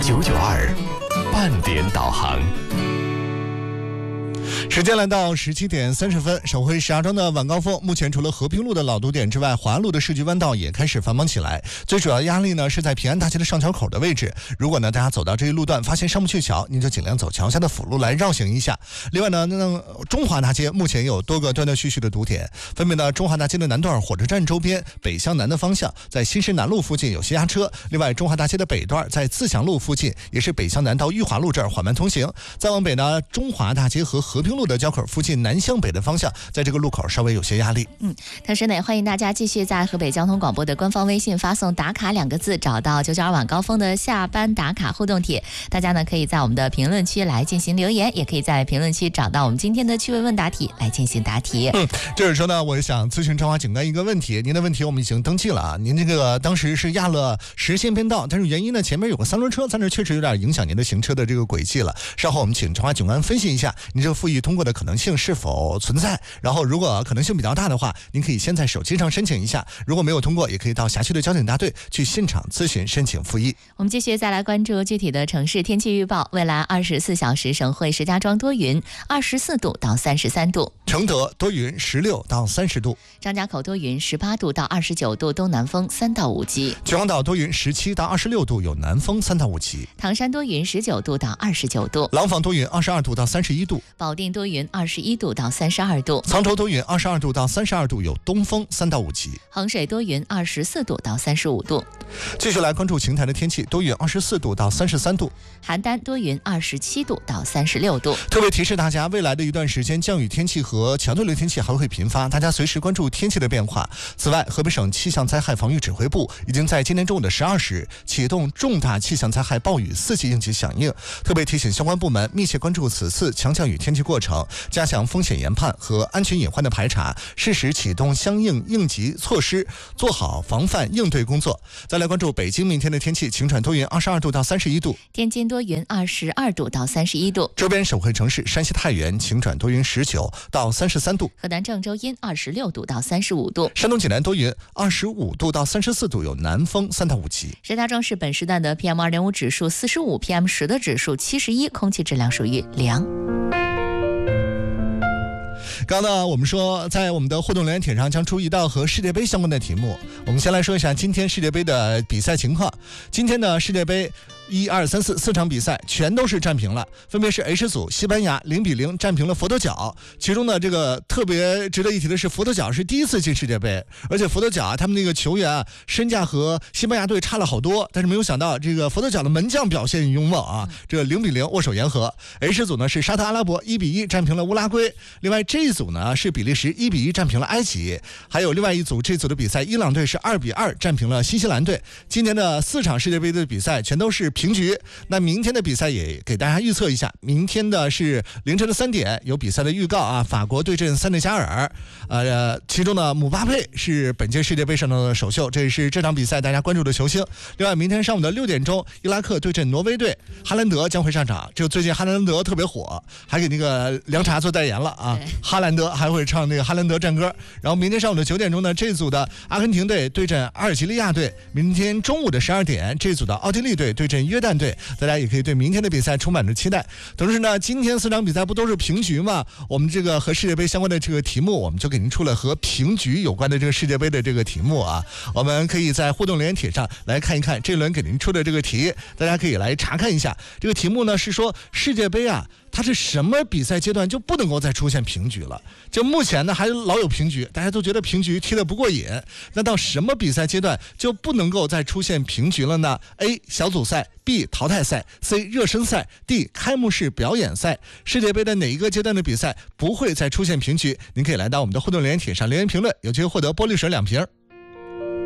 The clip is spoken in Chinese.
992半点导航。 时间来到17点30分，省会石家庄的晚高峰，目前除了和平路的老堵点之外，华安路的市区弯道也开始繁忙起来。最主要的压力呢是在平安大街的上桥口的位置。如果呢大家走到这一路段发现上不去桥，您就尽量走桥下的辅路来绕行一下。另外呢，中华大街目前有多个断断续续的堵点，分别呢中华大街的南段火车站周边北向南的方向，在新市南路附近有些压车。另外中华大街的北段在自强路附近，也是北向南到裕华路这儿缓慢通行。再往北呢，中华大街和和平路的交口附近南向北的方向，在这个路口稍微有些压力。 同时呢，也欢迎大家继续在河北交通广播的官方微信发送打卡2个字，找到992晚高峰的下班打卡互动帖。大家呢可以在我们的评论区来进行留言，也可以在评论区找到我们今天的趣味问答题来进行答题。 就是说呢，我想咨询张华警官一个问题，您的问题我们已经登记了啊。您这个当时是压了实线变道，但是原因呢前面有个3轮车在那，确实有点影响您的行车的这个轨迹了。稍后我们请张华警官分析一下您这个复议通过的可能性是否存在，然后如果可能性比较大的话，您可以先在手机上申请一下，如果没有通过，也可以到辖区的交警大队去现场咨询申请复议。 我们继续再来关注具体的城市天气预报。未来24小时，省会石家庄多云，24度到33度； 承德多云，16到30度； 张家口多云，18度到29度，东南风3到5级； 秦皇岛多云，17到26度，有南风3到5级； 唐山多云，19度到29度； 廊坊多云，22度到31度； 保定多云，21度到32度； 沧州多云，22度到32度，有东风3到5级； 衡水多云，24度到35度。 继续来关注邢台的天气，多云24度到33度； 邯郸多云27度到36度。 特别提示大家，未来的一段时间降雨天气和强对流天气还会频发，大家随时关注天气的变化。此外，河北省气象灾害防御指挥部已经在今天中午的12时启动重大气象灾害暴雨4级应急响应，特别提醒相关部门密切关注此次强降雨天气过程，加强风险研判和安全隐患的排查，适时启动相应应急措施，做好防范应对工作。再来关注北京明天的天气，晴转多云22度到31度； 天津多云22度到31度； 周边省会城市山西太原晴转多云19到33度； 河南郑州阴26度到35度； 山东济南多云25度到34度，有南风3到5级。 石家庄市本时段的 PM2.5 指数45， PM10的指数71，空气质量属于良。 刚刚呢，我们说在我们的互动留言帖上将出一道和世界杯相关的题目。我们先来说一下今天世界杯的比赛情况。今天的世界杯1、2、3、4场比赛全都是战平了，分别是 H 组西班牙0比0战平了佛得角。其中呢，这个特别值得一提的是，佛得角是第一次进世界杯，而且佛得角啊，他们那个球员啊，身价和西班牙队差了好多，但是没有想到这个佛得角的门将表现勇猛啊，这0比0握手言和。H 组呢是沙特阿拉伯1比1战平了乌拉圭，另外这一组呢是比利时1比1战平了埃及，还有另外一组，这组的比赛伊朗队是2比2战平了新西兰队。今年的4场世界杯的比赛全都是平局。那明天的比赛也给大家预测一下，明天的是凌晨的3点有比赛的预告啊，法国对阵塞内加尔，其中呢姆巴佩是本届世界杯上的首秀，这是这场比赛大家关注的球星。另外明天上午的6点钟，伊拉克对阵挪威队，哈兰德将会上场，这个最近哈兰德特别火，还给那个凉茶做代言了啊，哈兰德还会唱那个哈兰德战歌。然后明天上午的9点钟呢，这组的阿根廷队对阵阿尔及利亚队，明天中午的12点，这组的奥地利队对阵约旦队，大家也可以对明天的比赛充满着期待。同时呢，今天4场比赛不都是平局吗？我们这个和世界杯相关的这个题目，我们就给您出了和平局有关的这个世界杯的这个题目啊。我们可以在互动留言帖上来看一看这轮给您出的这个题，大家可以来查看一下。这个题目呢是说世界杯啊，它是什么比赛阶段就不能够再出现平局了？就目前呢还老有平局，大家都觉得平局踢得不过瘾。那到什么比赛阶段就不能够再出现平局了呢？ A 小组赛， B 淘汰赛， C 热身赛， D 开幕式表演赛。世界杯的哪一个阶段的比赛不会再出现平局？您可以来到我们的互动留言帖上留言评论，有机会获得玻璃水2瓶。